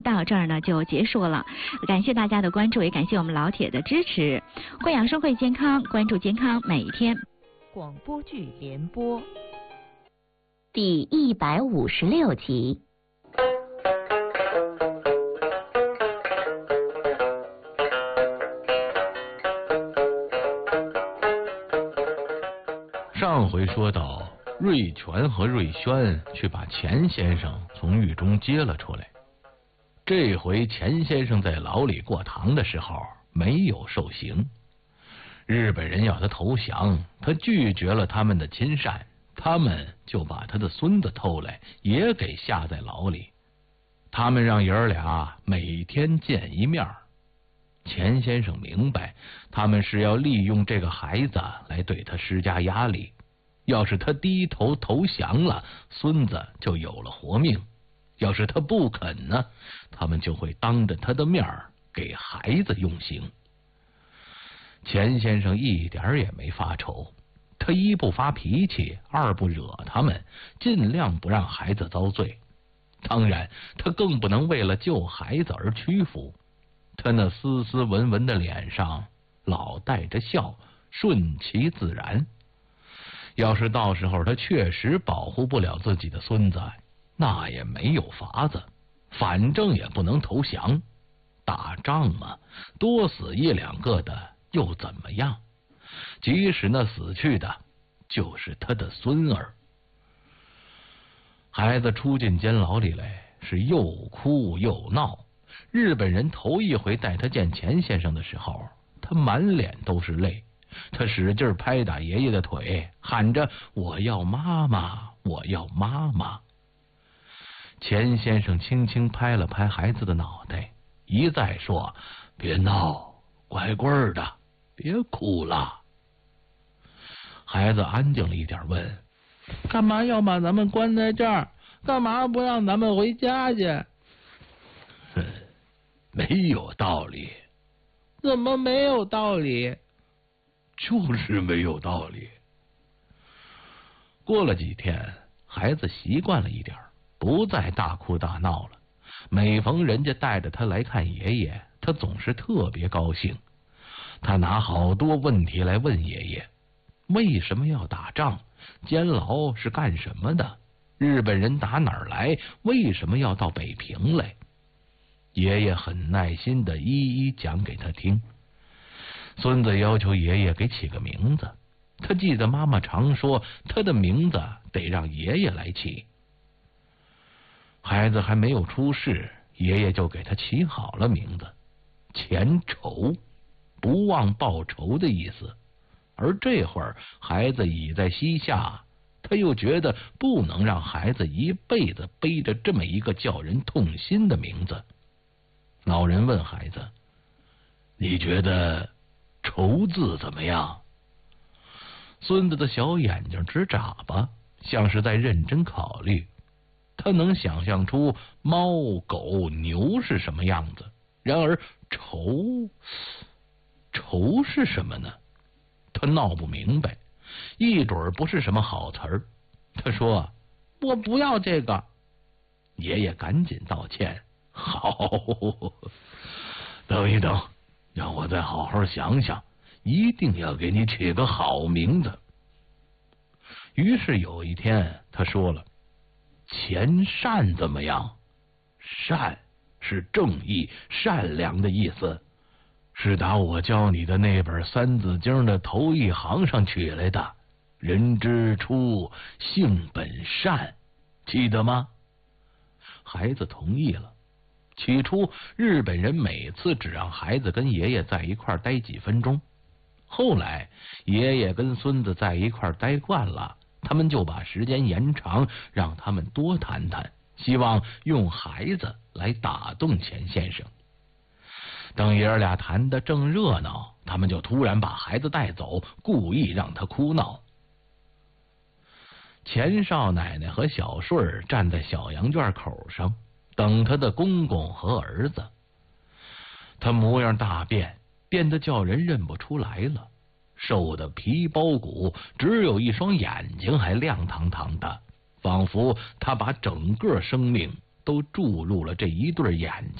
到这儿呢就结束了，感谢大家的关注，也感谢我们老铁的支持。会养生会健康，关注健康每一天。 广播剧联播第156集。 上回说到，瑞全和瑞轩去把钱先生从狱中接了出来。这回钱先生在牢里过堂的时候没有受刑，日本人要他投降，他拒绝了他们的亲善，他们就把他的孙子偷来，也给下在牢里。他们让爷儿俩每天见一面。钱先生明白，他们是要利用这个孩子来对他施加压力，要是他低头投降了，孙子就有了活命。要是他不肯呢，他们就会当着他的面给孩子用刑。钱先生一点也没发愁，他一不发脾气，二不惹他们，尽量不让孩子遭罪。当然，他更不能为了救孩子而屈服。他那斯斯文文的脸上老带着笑，顺其自然。要是到时候他确实保护不了自己的孙子，那也没有法子，反正也不能投降。打仗嘛，多死一两个的又怎么样？即使那死去的就是他的孙儿。孩子出进监牢里来是又哭又闹。日本人头一回带他见钱先生的时候，他满脸都是泪，他使劲拍打爷爷的腿，喊着我要妈妈，我要妈妈。钱先生轻轻拍了拍孩子的脑袋，一再说别闹，乖乖的，别哭了。孩子安静了一点，问干嘛要把咱们关在这儿？干嘛不让咱们回家去？ 没有道理。 怎么没有道理？ 就是没有道理。过了几天，孩子习惯了一点，不再大哭大闹了。每逢人家带着他来看爷爷，他总是特别高兴。他拿好多问题来问爷爷：为什么要打仗？监牢是干什么的？日本人打哪儿来？为什么要到北平来？爷爷很耐心地一一讲给他听。孙子要求爷爷给起个名字，他记得妈妈常说他的名字得让爷爷来起。孩子还没有出世，爷爷就给他起好了名字，钱仇，不忘报仇的意思。而这会儿孩子已在膝下，他又觉得不能让孩子一辈子背着这么一个叫人痛心的名字。老人问孩子：你觉得仇字怎么样？孙子的小眼睛直眨巴，像是在认真考虑。他能想象出猫、狗、牛是什么样子，然而仇是什么呢？他闹不明白，一准不是什么好词儿。他说：我不要这个。爷爷赶紧道歉：好，等一等，让我再好好想想，一定要给你起个好名字。于是有一天他说了：钱善怎么样？善是正义、善良的意思，是打我教你的那本《三字经》的头一行上取来的。人之初，性本善，记得吗？孩子同意了。起初日本人每次只让孩子跟爷爷在一块待几分钟，后来爷爷跟孙子在一块待惯了，他们就把时间延长，让他们多谈谈，希望用孩子来打动钱先生。等爷儿俩谈得正热闹，他们就突然把孩子带走，故意让他哭闹。钱少奶奶和小顺站在小羊圈口上，等他的公公和儿子。他模样大变得叫人认不出来了，瘦得皮包骨，只有一双眼睛还亮堂堂的，仿佛他把整个生命都都注入了这一对眼睛。